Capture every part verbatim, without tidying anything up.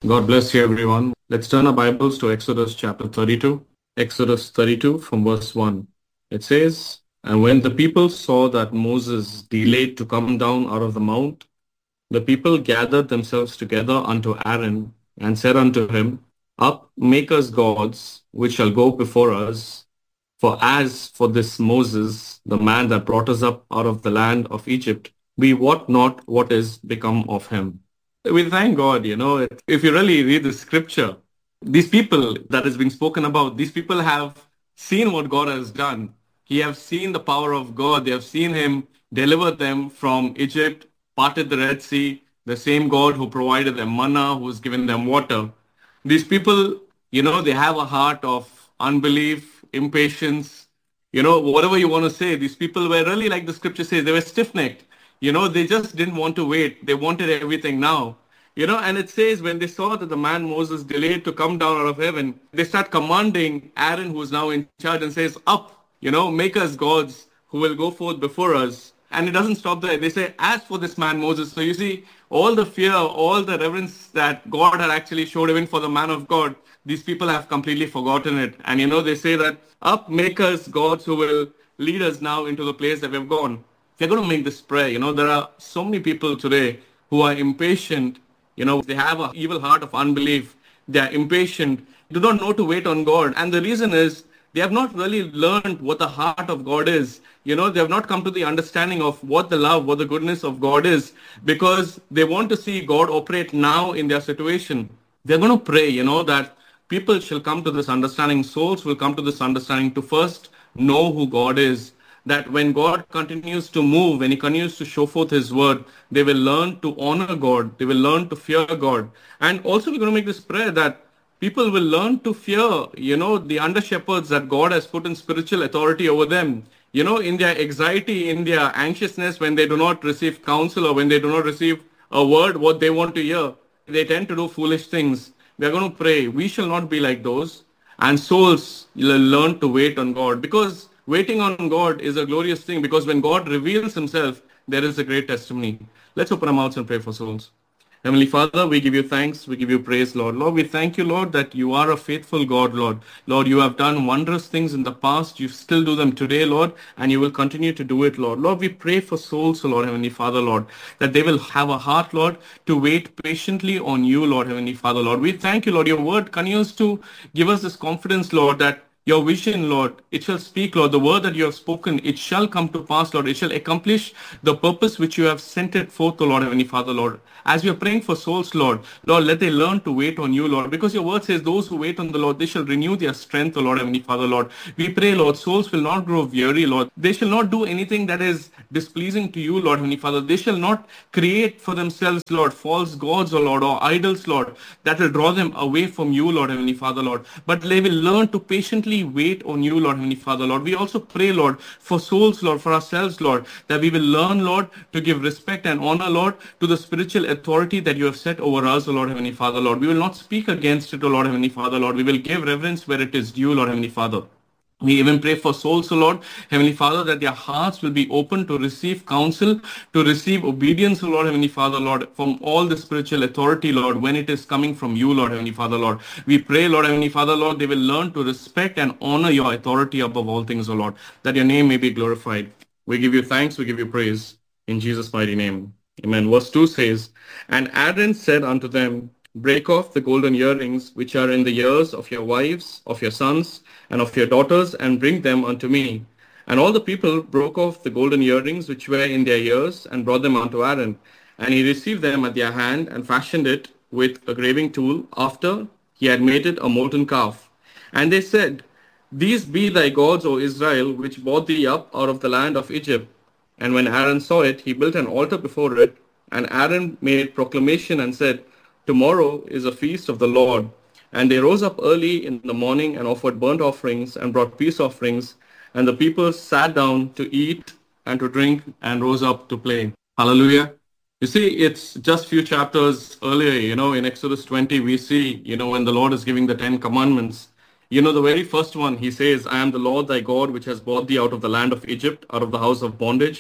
God bless you, everyone. Let's turn our Bibles to Exodus chapter thirty-two. Exodus thirty-two from verse one. It says, And when the people saw that Moses delayed to come down out of the mount, the people gathered themselves together unto Aaron and said unto him, Up, make us gods, which shall go before us. For as for this Moses, the man that brought us up out of the land of Egypt, we wot not what is become of him. We thank God, you know, if you really read the scripture, these people that is being spoken about, these people have seen what God has done. He have seen the power of God. They have seen him deliver them from Egypt, parted the Red Sea, the same God who provided them manna, who has given them water. These people, you know, they have a heart of unbelief, impatience, you know, whatever you want to say. These people were really, like the scripture says, they were stiff-necked. You know, they just didn't want to wait. They wanted everything now. You know, and it says when they saw that the man Moses delayed to come down out of heaven, they start commanding Aaron, who is now in charge, and says, Up, you know, make us gods who will go forth before us. And it doesn't stop there. They say, As for this man Moses. So you see, all the fear, all the reverence that God had actually showed even for the man of God, these people have completely forgotten it. And you know, they say that, Up, make us gods who will lead us now into the place that we've gone. They're going to make this prayer. You know, there are so many people today who are impatient. You know, they have an evil heart of unbelief. They are impatient, do not know to wait on God. And the reason is they have not really learned what the heart of God is. You know, they have not come to the understanding of what the love, what the goodness of God is, because they want to see God operate now in their situation. They're going to pray, you know, that people shall come to this understanding, souls will come to this understanding to first know who God is. That when God continues to move, when he continues to show forth his word, they will learn to honor God. They will learn to fear God. And also we're going to make this prayer that people will learn to fear, you know, the under shepherds that God has put in spiritual authority over them. You know, in their anxiety, in their anxiousness, when they do not receive counsel or when they do not receive a word, what they want to hear, they tend to do foolish things. We are going to pray. We shall not be like those. And souls will learn to wait on God, because waiting on God is a glorious thing, because when God reveals himself, there is a great testimony. Let's open our mouths and pray for souls. Heavenly Father, we give you thanks. We give you praise, Lord. Lord, we thank you, Lord, that you are a faithful God, Lord. Lord, you have done wondrous things in the past. You still do them today, Lord, and you will continue to do it, Lord. Lord, we pray for souls, Lord, Heavenly Father, Lord, that they will have a heart, Lord, to wait patiently on you, Lord, Heavenly Father, Lord. We thank you, Lord. Your word continues to give us this confidence, Lord, that your vision, Lord, it shall speak, Lord. The word that you have spoken, it shall come to pass, Lord. It shall accomplish the purpose which you have sent it forth, O Lord, Heavenly Father, Lord. As we are praying for souls, Lord, Lord, let they learn to wait on you, Lord, because your word says those who wait on the Lord, they shall renew their strength, O Lord, Heavenly Father, Lord. We pray, Lord, souls will not grow weary, Lord. They shall not do anything that is displeasing to you, Lord, Heavenly Father. They shall not create for themselves, Lord, false gods, O Lord, or idols, Lord, that will draw them away from you, Lord, Heavenly Father, Lord. But they will learn to patiently wait on you, Lord, Heavenly Father, Lord. We also pray, Lord, for souls, Lord, for ourselves, Lord, that we will learn, Lord, to give respect and honor, Lord, to the spiritual authority that you have set over us, O Lord, Heavenly Father, Lord. We will not speak against it, O Lord, Heavenly Father, Lord. We will give reverence where it is due, Lord, Heavenly Father. We even pray for souls, O Lord, Heavenly Father, that their hearts will be open to receive counsel, to receive obedience, O Lord, Heavenly Father, Lord, from all the spiritual authority, Lord, when it is coming from you, Lord, Heavenly Father, Lord. We pray, Lord, Heavenly Father, Lord, they will learn to respect and honor your authority above all things, O Lord, that your name may be glorified. We give you thanks, we give you praise. In Jesus' mighty name. Amen. Verse two says, And Aaron said unto them, Break off the golden earrings which are in the ears of your wives, of your sons, and of your daughters, and bring them unto me. And all the people broke off the golden earrings which were in their ears, and brought them unto Aaron. And he received them at their hand, and fashioned it with a graving tool, after he had made it a molten calf. And they said, These be thy gods, O Israel, which brought thee up out of the land of Egypt. And when Aaron saw it, he built an altar before it. And Aaron made proclamation and said, Tomorrow is a feast of the Lord. And they rose up early in the morning and offered burnt offerings and brought peace offerings. And the people sat down to eat and to drink and rose up to play. Hallelujah. You see, it's just few chapters earlier, you know, in Exodus twenty, we see, you know, when the Lord is giving the Ten Commandments. You know, the very first one, he says, I am the Lord thy God, which has brought thee out of the land of Egypt, out of the house of bondage.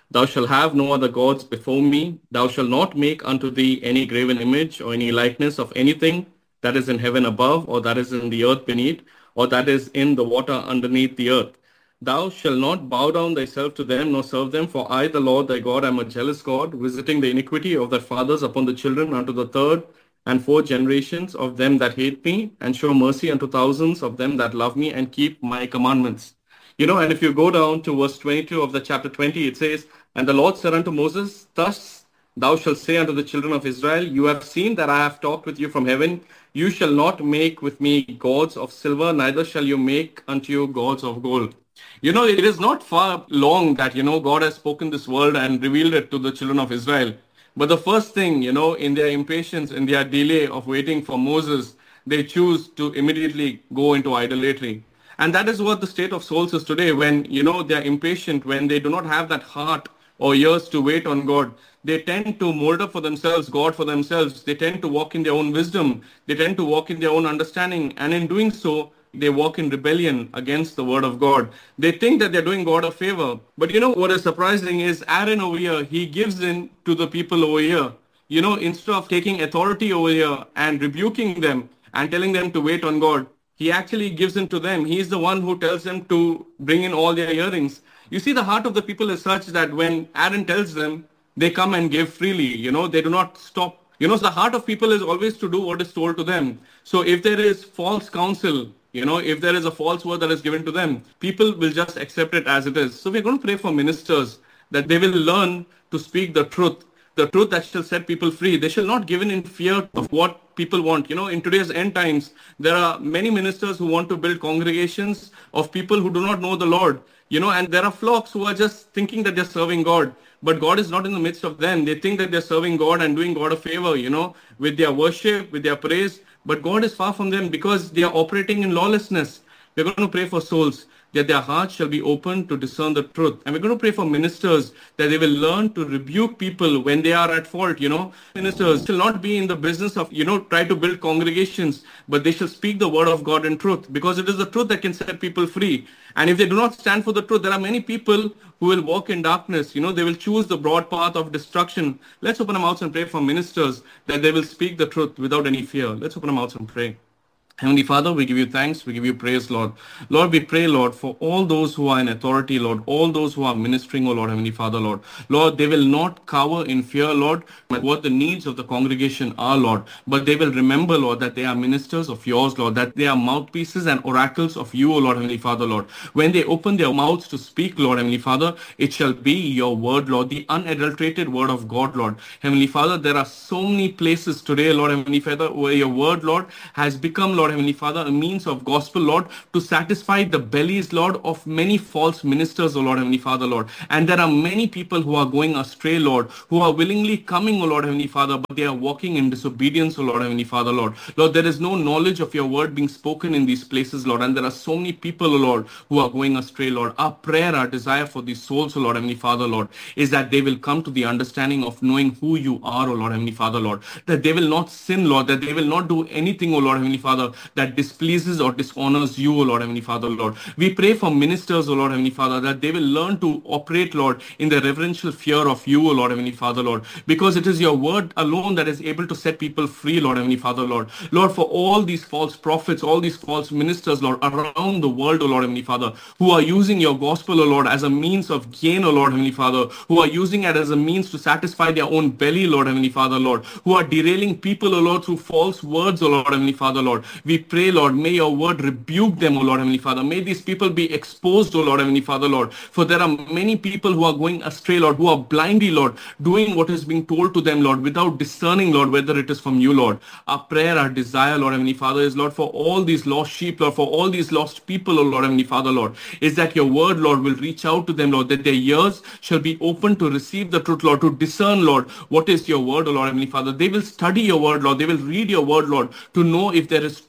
Thou shalt have no other gods before me. Thou shalt not make unto thee any graven image or any likeness of anything that is in heaven above, or that is in the earth beneath, or that is in the water underneath the earth. Thou shalt not bow down thyself to them, nor serve them, for I, the Lord thy God, am a jealous God, visiting the iniquity of thy fathers upon the children unto the third and fourth generations of them that hate me, and show mercy unto thousands of them that love me and keep my commandments. You know, and if you go down to verse twenty-two of the chapter twenty, it says, And the Lord said unto Moses, Thus thou shalt say unto the children of Israel, You have seen that I have talked with you from heaven. You shall not make with me gods of silver, neither shall you make unto you gods of gold. You know, it is not far long that, you know, God has spoken this word and revealed it to the children of Israel. But the first thing, you know, in their impatience, in their delay of waiting for Moses, they choose to immediately go into idolatry. And that is what the state of souls is today when, you know, they're impatient, when they do not have that heart or ears to wait on God. They tend to mold up for themselves, God for themselves. They tend to walk in their own wisdom. They tend to walk in their own understanding. And in doing so, they walk in rebellion against the word of God. They think that they're doing God a favor. But you know what is surprising is Aaron over here, he gives in to the people over here. You know, instead of taking authority over here and rebuking them and telling them to wait on God, he actually gives in to them. He is the one who tells them to bring in all their earrings. You see, the heart of the people is such that when Aaron tells them, they come and give freely. You know, they do not stop. You know, so the heart of people is always to do what is told to them. So if there is false counsel, you know, if there is a false word that is given to them, people will just accept it as it is. So we're going to pray for ministers that they will learn to speak the truth, the truth that shall set people free. They shall not give in in fear of what people want. You know, in today's end times, there are many ministers who want to build congregations of people who do not know the Lord. You know, and there are flocks who are just thinking that they're serving God, but God is not in the midst of them. They think that they're serving God and doing God a favor, you know, with their worship, with their praise, but God is far from them because they are operating in lawlessness. We're going to pray for souls that their hearts shall be open to discern the truth. And we're going to pray for ministers that they will learn to rebuke people when they are at fault, you know. Ministers shall not be in the business of, you know, try to build congregations, but they shall speak the word of God in truth, because it is the truth that can set people free. And if they do not stand for the truth, there are many people who will walk in darkness. You know, they will choose the broad path of destruction. Let's open our mouths and pray for ministers that they will speak the truth without any fear. Let's open our mouths and pray. Heavenly Father, we give you thanks, we give you praise, Lord. Lord, we pray, Lord, for all those who are in authority, Lord, all those who are ministering, oh Lord, Heavenly Father, Lord. Lord, they will not cower in fear, Lord, what the needs of the congregation are, Lord, but they will remember, Lord, that they are ministers of yours, Lord, that they are mouthpieces and oracles of you, O Lord, Heavenly Father, Lord. When they open their mouths to speak, Lord, Heavenly Father, it shall be your word, Lord, the unadulterated word of God, Lord. Heavenly Father, there are so many places today, Lord, Heavenly Father, where your word, Lord, has become, Lord, Heavenly Father, a means of gospel, Lord, to satisfy the bellies, Lord, of many false ministers, O Lord, Heavenly Father, Lord. And there are many people who are going astray, Lord, who are willingly coming, O Lord, Heavenly Father, but they are walking in disobedience, O Lord, Heavenly Father, Lord. Lord, there is no knowledge of your word being spoken in these places, Lord, and there are so many people, O Lord, who are going astray, Lord. Our prayer, our desire for these souls, O Lord, Heavenly Father, Lord, is that they will come to the understanding of knowing who you are, O Lord, Heavenly Father, Lord, that they will not sin, Lord, that they will not do anything, O Lord, Heavenly Father, that displeases or dishonors you, O Lord, Heavenly Father, Lord. We pray for ministers, O Lord, Heavenly Father, that they will learn to operate, Lord, in the reverential fear of you, O Lord, Heavenly Father, Lord, because it is your word alone that is able to set people free, Lord, Heavenly Father, Lord. Lord, for all these false prophets, all these false ministers, Lord, around the world, O Lord, Heavenly Father, who are using your gospel, O Lord, as a means of gain, O Lord, Heavenly Father, who are using it as a means to satisfy their own belly, Lord, Heavenly Father, Lord, who are derailing people, O Lord, through false words, O Lord, Heavenly Father, Lord. We pray, Lord, may your word rebuke them, O Lord, Heavenly Father. May these people be exposed, O Lord, Heavenly Father, Lord. For there are many people who are going astray, Lord, who are blindly, Lord, doing what is being told to them, Lord, without discerning, Lord, whether it is from you, Lord. Our prayer, our desire, Lord, Heavenly Father, is, Lord, for all these lost sheep, Lord, for all these lost people, O Lord, Heavenly Father, Lord, is that your word, Lord, will reach out to them, Lord, that their ears shall be open to receive the truth, Lord, to discern, Lord, what is your word, O Lord, Heavenly Father. They will study your word, Lord. They will read your word, Lord, to know if there is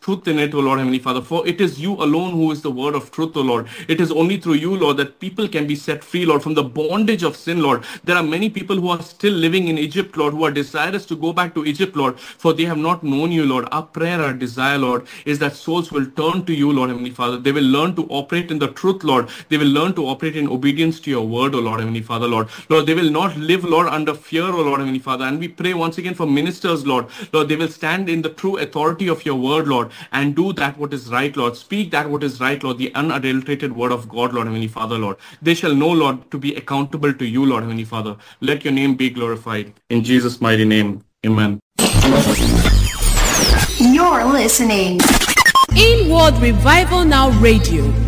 truth in it, O Lord Heavenly Father. For it is you alone who is the word of truth, O Lord. It is only through you, Lord, that people can be set free, Lord, from the bondage of sin, Lord. There are many people who are still living in Egypt, Lord, who are desirous to go back to Egypt, Lord, for they have not known you, Lord. Our prayer, our desire, Lord, is that souls will turn to you, Lord Heavenly Father. They will learn to operate in the truth, Lord. They will learn to operate in obedience to your word, O Lord Heavenly Father, Lord. Lord, they will not live, Lord, under fear, O Lord Heavenly Father. And we pray once again for ministers, Lord. Lord, they will stand in the true authority of your word, Lord, and do that what is right, Lord. Speak that what is right, Lord, the unadulterated word of God, Lord Heavenly Father, Lord. They shall know, Lord, to be accountable to you, Lord Heavenly Father. Let your name be glorified. In Jesus' mighty name, amen. You're listening. Inward Revival Now Radio.